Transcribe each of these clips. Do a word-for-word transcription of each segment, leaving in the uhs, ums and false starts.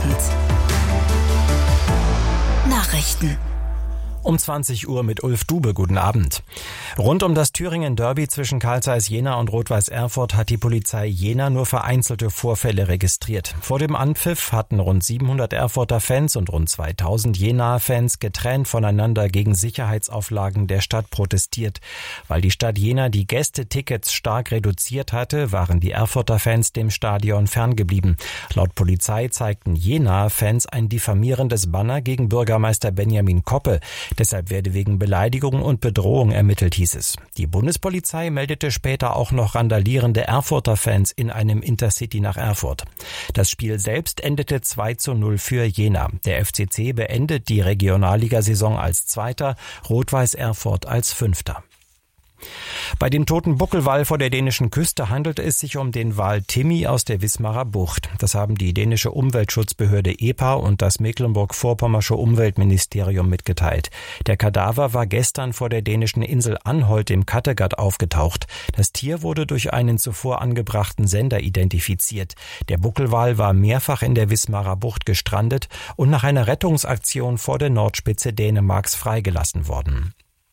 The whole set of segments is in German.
Abend. Nachrichten. Um zwanzig Uhr mit Ulf Dube. Guten Abend. Rund um das Thüringen-Derby zwischen Carl Zeiss Jena und Rot-Weiß Erfurt hat die Polizei Jena nur vereinzelte Vorfälle registriert. Vor dem Anpfiff hatten rund siebenhundert Erfurter Fans und rund zweitausend Jenaer Fans getrennt voneinander gegen Sicherheitsauflagen der Stadt protestiert. Weil die Stadt Jena die Gästetickets stark reduziert hatte, waren die Erfurter Fans dem Stadion ferngeblieben. Laut Polizei zeigten Jenaer Fans ein diffamierendes Banner gegen Bürgermeister Benjamin Koppe. Deshalb werde wegen Beleidigung und Bedrohung ermittelt, hieß es. Die Bundespolizei meldete später auch noch randalierende Erfurter Fans in einem Intercity nach Erfurt. Das Spiel selbst endete zwei zu null für Jena. Der F C C beendet die Regionalligasaison als Zweiter, Rot-Weiß Erfurt als Fünfter. Bei dem toten Buckelwal vor der dänischen Küste handelte es sich um den Wal Timmy aus der Wismarer Bucht. Das haben die dänische Umweltschutzbehörde E P A und das Mecklenburg-Vorpommersche Umweltministerium mitgeteilt. Der Kadaver war gestern vor der dänischen Insel Anholt im Kattegat aufgetaucht. Das Tier wurde durch einen zuvor angebrachten Sender identifiziert. Der Buckelwal war mehrfach in der Wismarer Bucht gestrandet und nach einer Rettungsaktion vor der Nordspitze Dänemarks freigelassen worden.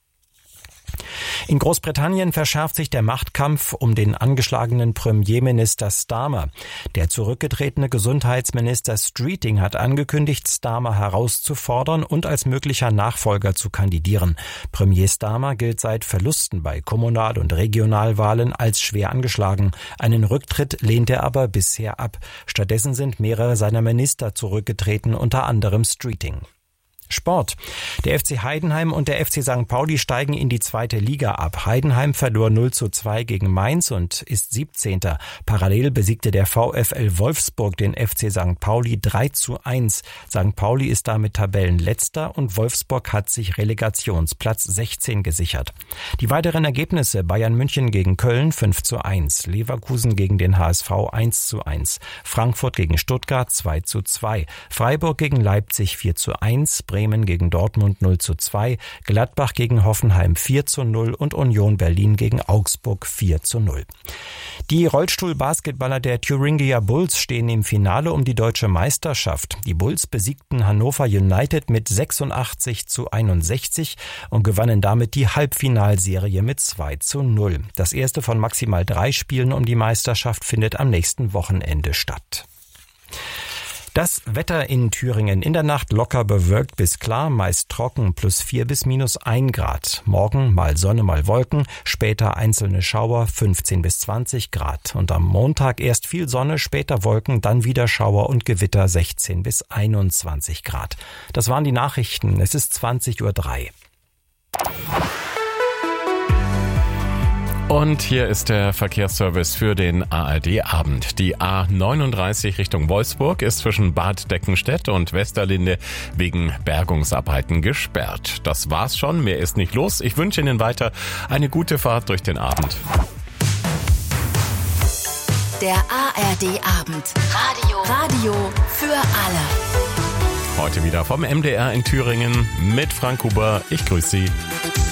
In Großbritannien verschärft sich der Machtkampf um den angeschlagenen Premierminister Starmer. Der zurückgetretene Gesundheitsminister Streeting hat angekündigt, Starmer herauszufordern und als möglicher Nachfolger zu kandidieren. Premier Starmer gilt seit Verlusten bei Kommunal- und Regionalwahlen als schwer angeschlagen. Einen Rücktritt lehnt er aber bisher ab. Stattdessen sind mehrere seiner Minister zurückgetreten, unter anderem Streeting. Sport. Der F C Heidenheim und der F C Sankt Pauli steigen in die zweite Liga ab. Heidenheim verlor null zu zwei gegen Mainz und ist siebzehnter. Parallel besiegte der VfL Wolfsburg den F C Sankt Pauli drei zu eins. Sankt Pauli ist damit Tabellenletzter und Wolfsburg hat sich Relegationsplatz sechzehn gesichert. Die weiteren Ergebnisse: Bayern München gegen Köln fünf zu eins, Leverkusen gegen den H S V eins zu eins, Frankfurt gegen Stuttgart zwei zu zwei, Freiburg gegen Leipzig vier zu eins, Bremen gegen Dortmund null zu zwei, Gladbach gegen Hoffenheim vier zu null und Union Berlin gegen Augsburg vier zu null. Die Rollstuhl-Basketballer der Thuringia Bulls stehen im Finale um die deutsche Meisterschaft. Die Bulls besiegten Hannover United mit sechsundachtzig zu einundsechzig und gewannen damit die Halbfinalserie mit zwei zu null. Das erste von maximal drei Spielen um die Meisterschaft findet am nächsten Wochenende statt. Das Wetter in Thüringen: in der Nacht locker bewölkt bis klar, meist trocken, plus vier bis minus ein Grad. Morgen mal Sonne, mal Wolken, später einzelne Schauer, fünfzehn bis zwanzig Grad. Und am Montag erst viel Sonne, später Wolken, dann wieder Schauer und Gewitter, sechzehn bis einundzwanzig Grad. Das waren die Nachrichten. Es ist zwanzig Uhr drei. Und hier ist der Verkehrsservice für den A R D-Abend. Die A neununddreißig Richtung Wolfsburg ist zwischen Bad Deckenstedt und Westerlinde wegen Bergungsarbeiten gesperrt. Das war's schon, mehr ist nicht los. Ich wünsche Ihnen weiter eine gute Fahrt durch den Abend. Der A R D-Abend. Radio. Radio für alle. Heute wieder vom M D R in Thüringen mit Frank Huber. Ich grüße Sie.